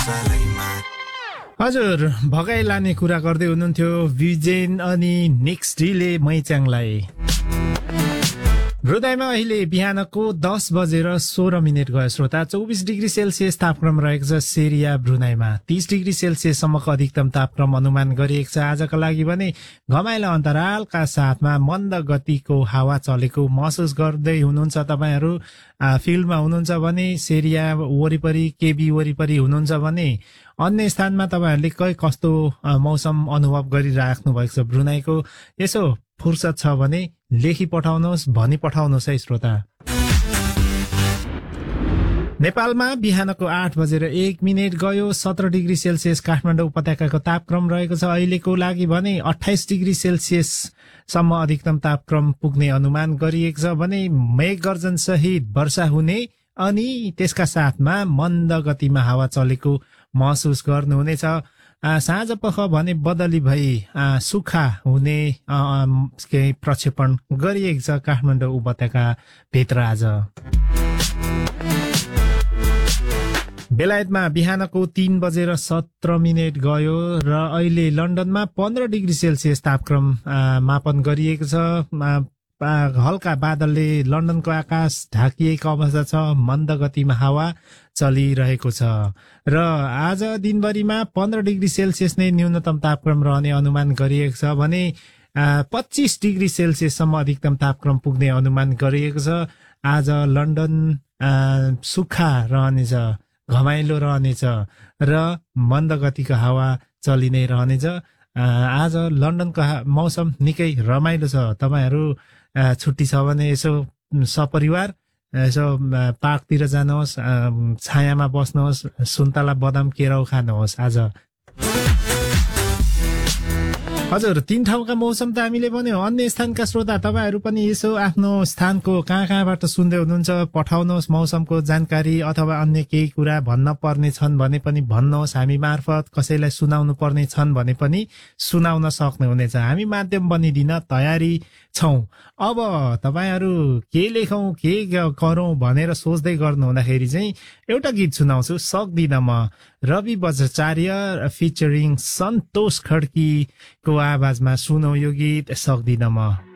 हजुर भगाई लाने कुरा गर्दै हुनुहुन्थ्यो विजेन अनि नेक्स्ट डीले मैच्याङलाई। हृदयमा अहिले बिहानको 10:16 गयो श्रोता। 24 डिग्री सेल्सियस तापक्रम रहेको छ सेरिया ब्रुनाईमा। 30 डिग्री सेल्सियससम्मको अधिकतम तापक्रम अनुमान गरिएको छ। आजका लागि भने घमाइलो अन्तरालका साथमा मन्द गतिको हावा चलेको महसुस गर्दै हुनुहुन्छ तपाईहरू। फिल्डमा हुनुहुन्छ भने सेरिया वरिपरि केबी वरिपरि हुनुहुन्छ भने अन्य स्थानमा तपाईहरूले कस्तो मौसम अनुभव गरिराख्नु भएको छ ब्रुनाईको, यसो फुर्सद छ भने लेखी पठाउनुहोस्, भनी पठाउनुहोस् है श्रोता। नेपालमा बिहानको 8:01 गयो। 17 डिग्री सेल्सियस काठमाडौँ उपत्यकाको तापक्रम रहेको छ। अहिलेको लागि भने 28 डिग्री सेल्सियस सम्म अधिकतम तापक्रम पुग्ने अनुमान गरिएको छ भने मेघ गर्जन सहित वर्षा हुने अनि त्यसका साथमा मन्द गतिमा हावा चलेको महसुस गर्नुहुनेछ। साँझ पख भने बदली भई सुक्खा हुने प्रक्षेपण गरिएको छ काठमाडौँ उपत्यका भित्र आज। बेलायतमा बिहानको 3:17 गयो र अहिले लन्डनमा 15 डिग्री सेल्सियस तापक्रम मापन गरिएको छ। हल्का बादलले लन्डनको आकाश ढाकिएको अवस्था छ। मन्द गतिमा हावा चलिरहेको छ र आज दिनभरिमा 15 डिग्री सेल्सियस नै न्यूनतम तापक्रम रहने अनुमान गरिएको छ भने 25 डिग्री सेल्सियससम्म अधिकतम तापक्रम पुग्ने अनुमान गरिएको छ। आज लन्डन सुक्खा रहनेछ, घमाइलो रहनेछ र मन्द गतिको हावा चलि नै रहनेछ। आज लन्डनको मौसम निकै रमाइलो छ। तपाईहरू छुट्टी छ भने यसो सपरिवार यसो पार्कतिर जानुहोस्, छायामा बस्नुहोस्, सुन्तला बदाम केराउ खानुहोस् आज। हजुर 3 ठाउँका मौसम त हामीले भन्यो। अन्य स्थानका श्रोता तपाईहरू पनि यसो आफ्नो स्थानको कहाँबाट सुन्दै हुनुहुन्छ पठाउनुहोस् मौसमको जानकारी, अथवा अन्य केही कुरा भन्न पर्ने छन् भने पनि भन्नुहोस्। हामी मार्फत कसैलाई सुनाउनु पर्ने छन् भने पनि सुनाउन सक्नुहुनेछ। हामी माध्यम बनिदिन तयारी छौं। अब तपाईहरू के लेखौं के गरौं भनेर सोच्दै गर्नु हुँदाखेरि चाहिँ एउटा गीत सुनाउँछु, सक्दिन म। रवि बज्राचार्य फिचरिङ सन्तोष खड्कीको आवाजमा सुनौ यो गीत, सक्दिन म।